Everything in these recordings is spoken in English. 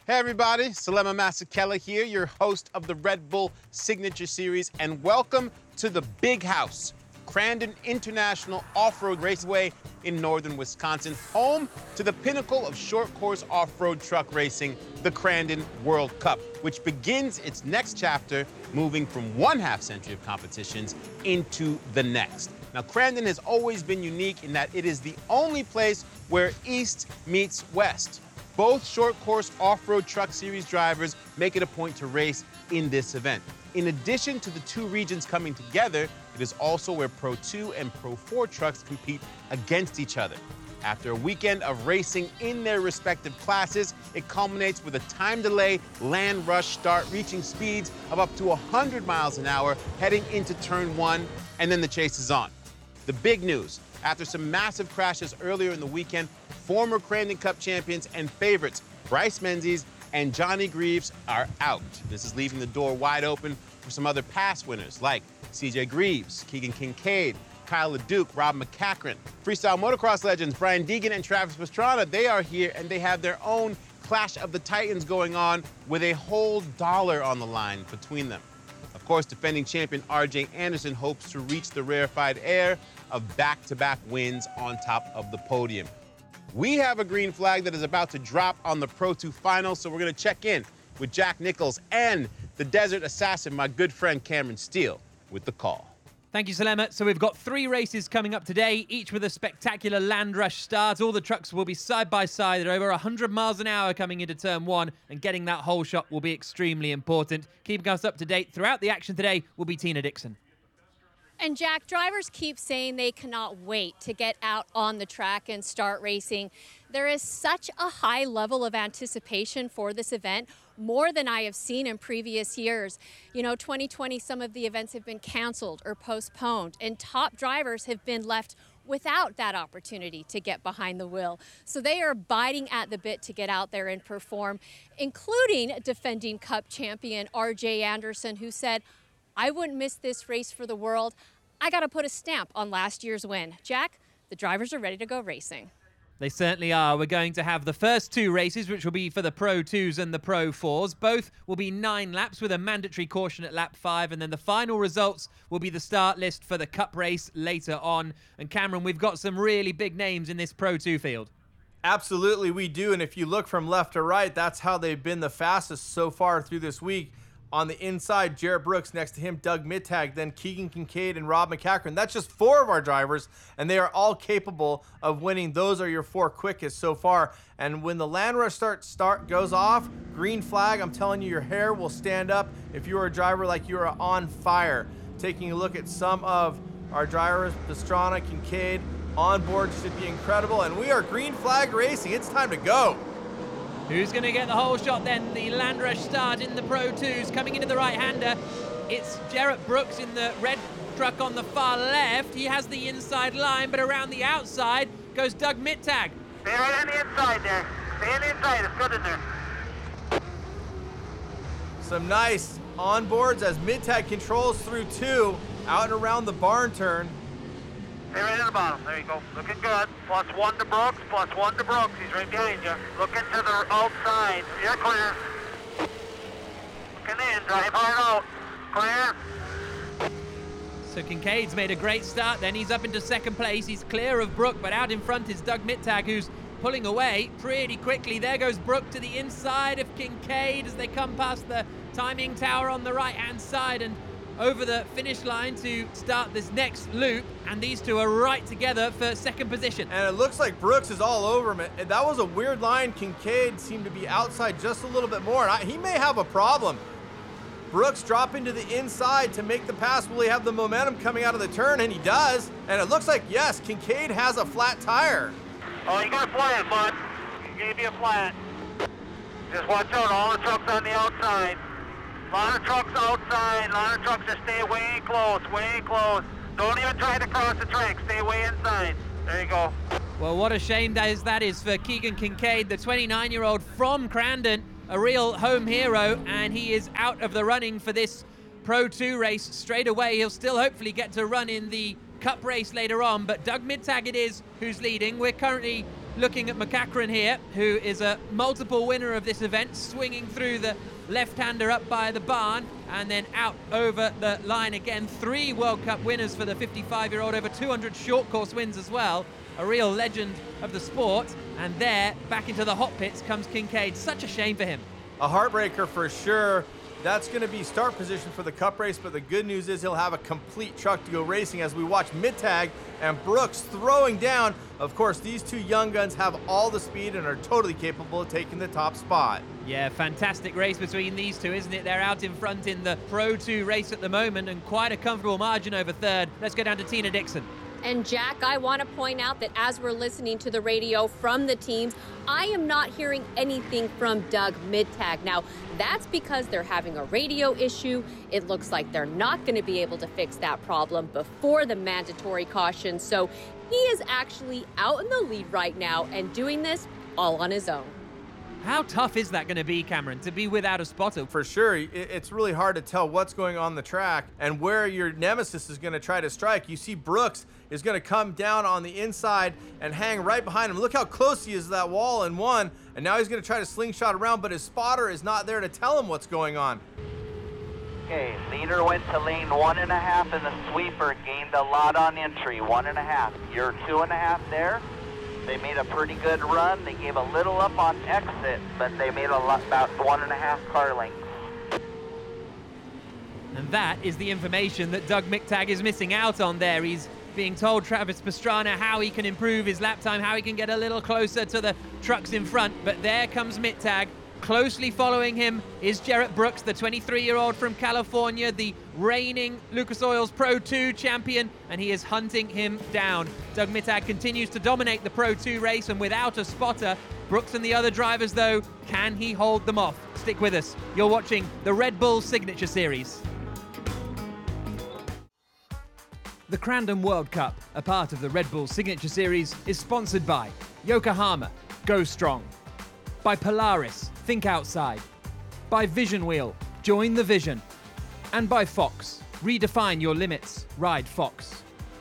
Hey everybody, Salema Masekela here, your host of the Red Bull Signature Series, and welcome to the Big House, Crandon International Off-Road Raceway in northern Wisconsin, home to the pinnacle of short course off-road truck racing, the Crandon World Cup, which begins its next chapter, moving from one half century of competitions into the next. Now, Crandon has always been unique in that it is the only place where East meets West. Both short course off-road truck series drivers make it a point to race in this event. In addition to the two regions coming together, it is also where Pro 2 and Pro 4 trucks compete against each other. After a weekend of racing in their respective classes, it culminates with a time delay land rush start, reaching speeds of up to 100 miles an hour, heading into turn 1, and then the chase is on. The big news: after some massive crashes earlier in the weekend, former Crandon Cup champions and favorites Bryce Menzies and Johnny Greaves are out. This is leaving the door wide open for some other past winners like CJ Greaves, Keegan Kincaid, Kyle LeDuc, Rob McCachran. Freestyle motocross legends Brian Deegan and Travis Pastrana, they are here and they have their own Clash of the Titans going on with a whole dollar on the line between them. Of course, defending champion RJ Anderson hopes to reach the rarefied air of back-to-back wins on top of the podium. We have a green flag that is about to drop on the Pro 2 finals, so we're going to check in with Jack Nichols and the Desert Assassin, my good friend Cameron Steele, with the call. Thank you, Salema. So we've got 3 races coming up today, each with a spectacular land rush start. All the trucks will be side by side at over 100 miles an hour coming into turn 1, and getting that whole shot will be extremely important. Keeping us up to date throughout the action today will be Tina Dixon. And Jack, drivers keep saying they cannot wait to get out on the track and start racing. There is such a high level of anticipation for this event, more than I have seen in previous years. You know, 2020, some of the events have been canceled or postponed, and top drivers have been left without that opportunity to get behind the wheel. So they are biting at the bit to get out there and perform, including defending Cup champion RJ Anderson, who said, "I wouldn't miss this race for the world. I got to put a stamp on last year's win." Jack, the drivers are ready to go racing. They certainly are. We're going to have the first 2 races, which will be for the Pro 2s and the Pro 4s. Both will be 9 laps with a mandatory caution at lap 5, and then the final results will be the start list for the Cup race later on. And Cameron, we've got some really big names in this Pro 2 field. Absolutely, we do. And if you look from left to right, that's how they've been the fastest so far through this week. On the inside, Jarrett Brooks. Next to him, Doug Mittag. Then Keegan Kincaid and Rob McCachran. That's just 4 of our drivers, and they are all capable of winning. Those are your 4 quickest so far. And when the land rush start goes off, green flag, I'm telling you, your hair will stand up if you are a driver like you are on fire. Taking a look at some of our drivers, Pastrana, Kincaid, on board should be incredible. And we are green flag racing. It's time to go. Who's going to get the whole shot then? The land rush start in the Pro 2s. Coming into the right-hander, it's Jarrett Brooks in the red truck on the far left. He has the inside line, but around the outside goes Doug Mittag. Stay right on the inside there. Stay on the inside. It's good in there. Some nice onboards as Mittag controls through 2, out and around the barn turn. Stay right in the bottom. There you go. Looking good. +1 to Brooks. +1 to Brooks. He's right behind you. Looking to the outside. You're clear. Looking in. Drive hard out. Clear. So Kincaid's made a great start then. He's up into second place. He's clear of Brook, but out in front is Doug Mittag, who's pulling away pretty quickly. There goes Brook to the inside of Kincaid as they come past the timing tower on the right-hand side and over the finish line to start this next loop, and these 2 are right together for second position. And it looks like Brooks is all over him. And that was a weird line. Kincaid seemed to be outside just a little bit more. And he may have a problem. Brooks dropping to the inside to make the pass. Will he have the momentum coming out of the turn? And he does. And it looks like, yes, Kincaid has a flat tire. Oh, you got a flat, bud. He gave you a flat. Just watch out. All the trucks on the outside. A lot of trucks outside, a lot of trucks just stay way close, way close. Don't even try to cross the track, stay way inside. There you go. Well, what a shame that is for Keegan Kincaid, the 29-year-old from Crandon, a real home hero, and he is out of the running for this Pro 2 race straight away. He'll still hopefully get to run in the Cup race later on, but Doug Mittag it is who's leading. We're currently looking at McCachran here, who is a multiple winner of this event, swinging through the left-hander up by the barn and then out over the line again. 3 World Cup winners for the 55-year-old, over 200 short course wins as well. A real legend of the sport. And there, back into the hot pits comes Kincaid. Such a shame for him. A heartbreaker for sure. That's going to be start position for the Cup race, but the good news is he'll have a complete truck to go racing as we watch Mittag and Brooks throwing down. Of course, these 2 young guns have all the speed and are totally capable of taking the top spot. Yeah, fantastic race between these 2, isn't it? They're out in front in the Pro 2 race at the moment, and quite a comfortable margin over third. Let's go down to Tina Dixon. And Jack, I want to point out that as we're listening to the radio from the teams, I am not hearing anything from Doug Mittag. Now, that's because they're having a radio issue. It looks like they're not going to be able to fix that problem before the mandatory caution. So he is actually out in the lead right now and doing this all on his own. How tough is that going to be, Cameron, to be without a spotter? For sure, it's really hard to tell what's going on the track and where your nemesis is going to try to strike. You see Brooks is going to come down on the inside and hang right behind him. Look how close he is to that wall in 1, and now he's going to try to slingshot around, but his spotter is not there to tell him what's going on. Okay, leader went to lane 1.5 and the sweeper gained a lot on entry, 1.5. You're 2.5 there. They made a pretty good run. They gave a little up on exit, but they made about 1.5 car lengths. And that is the information that Doug Mittag is missing out on there. He's being told, Travis Pastrana, how he can improve his lap time, how he can get a little closer to the trucks in front. But there comes Mittag. Closely following him is Jarrett Brooks, the 23-year-old from California, the reigning Lucas Oil's Pro 2 champion, and he is hunting him down. Doug Mittag continues to dominate the Pro 2 race, and without a spotter, Brooks and the other drivers, though, can he hold them off? Stick with us. You're watching the Red Bull Signature Series. The Crandon World Cup, a part of the Red Bull Signature Series, is sponsored by Yokohama, Go Strong, by Polaris, Think Outside, by Vision Wheel, Join the Vision, and by Fox, Redefine Your Limits, Ride Fox.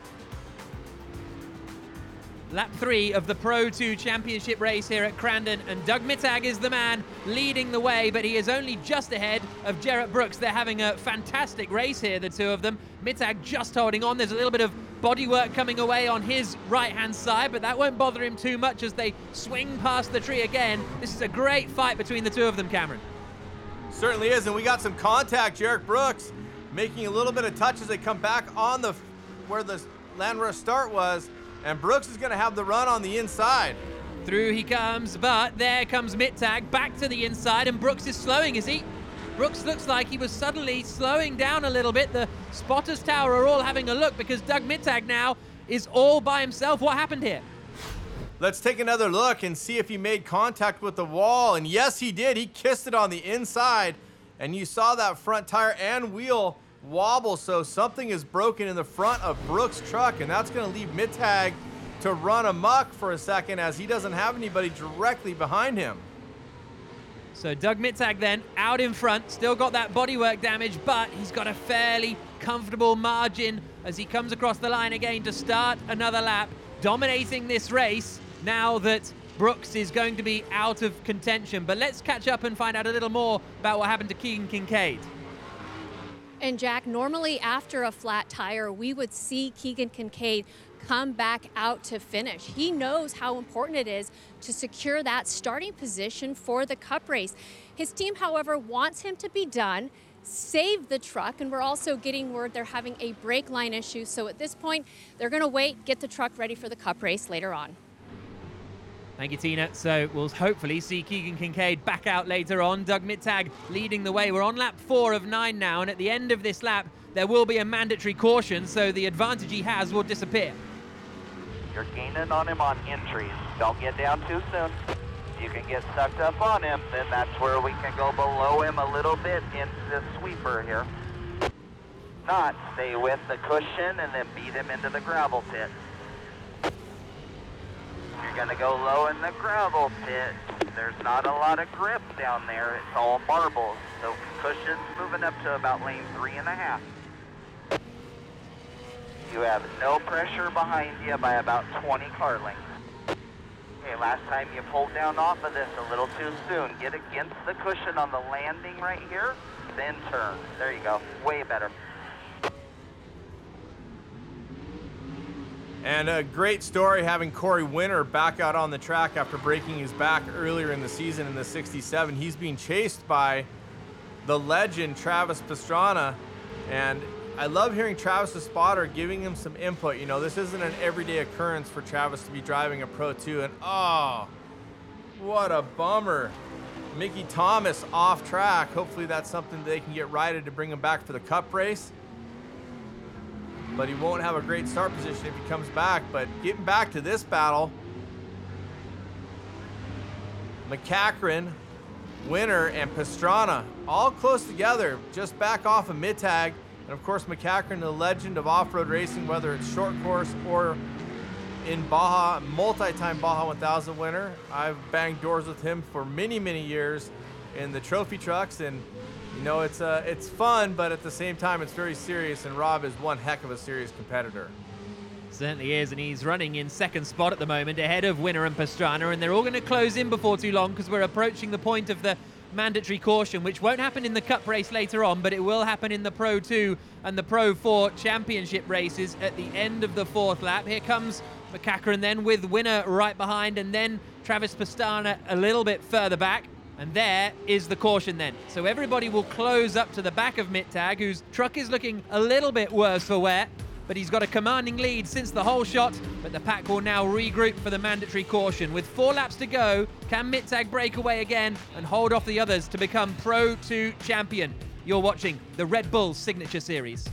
Lap 3 of the Pro 2 Championship race here at Crandon, and Doug Mittag is the man leading the way, but he is only just ahead of Jarrett Brooks. They're having a fantastic race here, the 2 of them. Mittag just holding on. There's a little bit of bodywork coming away on his right-hand side, but that won't bother him too much as they swing past the tree again. This is a great fight between the 2 of them, Cameron. Certainly is, and we got some contact. Jarrett Brooks making a little bit of touch as they come back on the where the Land Rush start was, and Brooks is going to have the run on the inside. Through he comes, but there comes Mittag back to the inside, and Brooks is slowing, is he? Brooks looks like he was suddenly slowing down a little bit. The spotters tower are all having a look because Doug Mittag now is all by himself. What happened here? Let's take another look and see if he made contact with the wall. And yes, he did. He kissed it on the inside. And you saw that front tire and wheel wobble. So something is broken in the front of Brooks' truck. And that's going to leave Mittag to run amok for a second as he doesn't have anybody directly behind him. So Doug Mittag then out in front, still got that bodywork damage, but he's got a fairly comfortable margin as he comes across the line again to start another lap, dominating this race now that Brooks is going to be out of contention. But let's catch up and find out a little more about what happened to Keegan Kincaid. And Jack, normally after a flat tire, we would see Keegan Kincaid come back out to finish. He knows how important it is to secure that starting position for the Cup race. His team, however, wants him to be done, save the truck, and we're also getting word they're having a brake line issue. So at this point, they're going to wait, get the truck ready for the Cup race later on. Thank you, Tina. So we'll hopefully see Keegan Kincaid back out later on. Doug Mittag leading the way. We're on lap 4 of 9 now, and at the end of this lap, there will be a mandatory caution, so the advantage he has will disappear. You're gaining on him on entries. Don't get down too soon. If you can get sucked up on him, then that's where we can go below him a little bit into the sweeper here. Not stay with the cushion and then beat him into the gravel pit. You're going to go low in the gravel pit. There's not a lot of grip down there. It's all marbles. So cushion's moving up to about lane 3.5. You have no pressure behind you by about 20 car lengths. Okay, last time you pulled down off of this a little too soon. Get against the cushion on the landing right here, then turn. There you go. Way better. And a great story having Corey Winter back out on the track after breaking his back earlier in the season in the 67. He's being chased by the legend Travis Pastrana, and I love hearing Travis's spotter giving him some input. You know, this isn't an everyday occurrence for Travis to be driving a Pro 2, and oh, what a bummer. Mickey Thomas off track. Hopefully that's something they can get righted to bring him back for the Cup race. But he won't have a great start position if he comes back. But getting back to this battle, McCachran, Winter, and Pastrana all close together, just back off of Mittag. And of course, McCachran, the legend of off-road racing, whether it's short course or in Baja, multi-time Baja 1000 winner. I've banged doors with him for many, many years in the trophy trucks, and you know, it's fun, but at the same time, it's very serious, and Rob is one heck of a serious competitor. Certainly is, and he's running in second spot at the moment, ahead of Winner and Pastrana, and they're all going to close in before too long because we're approaching the point of the mandatory caution, which won't happen in the Cup race later on, but it will happen in the Pro 2 and the Pro 4 championship races at the end of the fourth lap. Here comes McCachran then with Winner right behind, and then Travis Pastrana a little bit further back. And there is the caution then. So everybody will close up to the back of Mittag, whose truck is looking a little bit worse for wear, but he's got a commanding lead since the whole shot. But the pack will now regroup for the mandatory caution. With 4 laps to go, can Mittag break away again and hold off the others to become Pro 2 champion? You're watching the Red Bull Signature Series.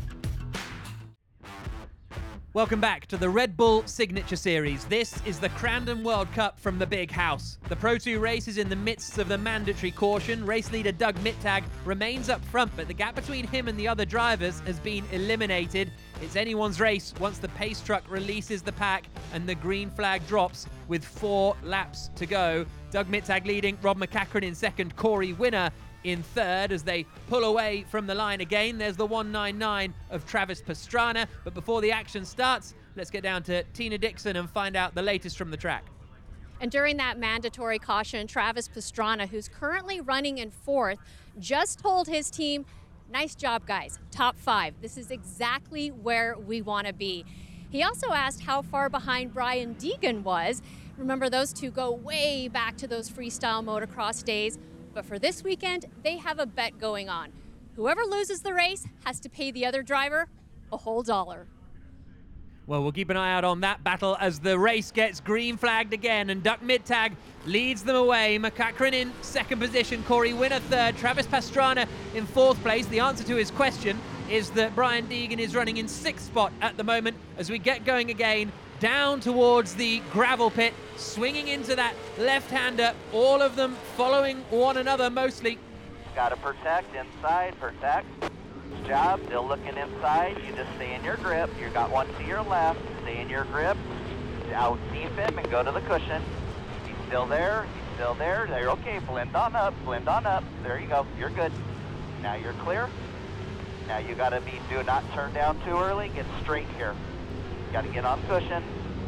Welcome back to the Red Bull Signature Series. This is the Crandon World Cup from the Big House. The Pro 2 race is in the midst of the mandatory caution. Race leader Doug Mittag remains up front, but the gap between him and the other drivers has been eliminated. It's anyone's race once the pace truck releases the pack and the green flag drops with 4 laps to go. Doug Mittag leading, Rob McCachran in second, Corey Winner in third as they pull away from the line again. There's the 199 of Travis Pastrana. But before the action starts, let's get down to Tina Dixon and find out the latest from the track. And during that mandatory caution, Travis Pastrana, who's currently running in fourth, just told his team, nice job, guys, top 5. This is exactly where we want to be. He also asked how far behind Brian Deegan was. Remember, those two go way back to those freestyle motocross days. But for this weekend, they have a bet going on. Whoever loses the race has to pay the other driver a whole $1. Well, we'll keep an eye out on that battle as the race gets green flagged again, and Doug Mittag leads them away. McCachran in second position, Corey Winner third, Travis Pastrana in fourth place. The answer to his question is that Brian Deegan is running in sixth spot at the moment as we get going again down towards the gravel pit, swinging into that left-hander, all of them following one another mostly. Gotta protect, inside, protect. Good job, still looking inside. You just stay in your grip. You got one to your left, stay in your grip. Out deep him and go to the cushion. He's still there, he's still there. There, okay, blend on up, blend on up. There you go, you're good. Now you're clear. Now you gotta do not turn down too early, get straight here. Got to get on cushion.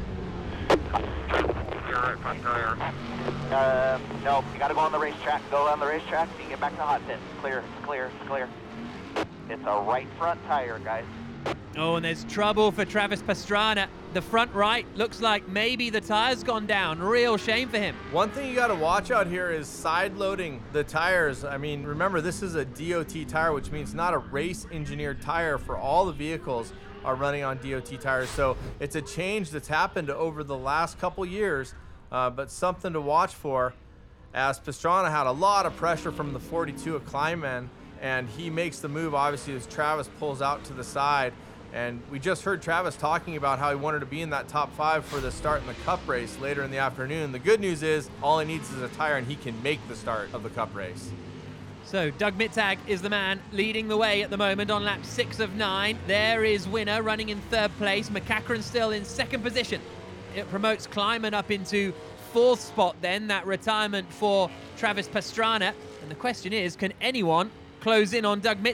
No, you got to go on the racetrack. Go on the racetrack so you get back to the hot pit. Clear, it's clear, it's clear. It's a right front tire, guys. Oh, and there's trouble for Travis Pastrana. The front right looks like maybe the tire's gone down. Real shame for him. One thing you got to watch out here is side loading the tires. I mean, remember, this is a DOT tire, which means not a race engineered tire for all the vehicles are running on DOT tires. So it's a change that's happened over the last couple years, but something to watch for, as Pastrana had a lot of pressure from the 42 of Kleinman, and he makes the move obviously as Travis pulls out to the side. And we just heard Travis talking about how he wanted to be in that top 5 for the start in the Cup race later in the afternoon. The good news is all he needs is a tire and he can make the start of the Cup race. So Doug Mittag is the man leading the way at the moment on lap 6 of 9. There is Winner running in third place. McCachran still in second position. It promotes Kleinman up into fourth spot then, that retirement for Travis Pastrana. And the question is, can anyone close in on Doug Mittag?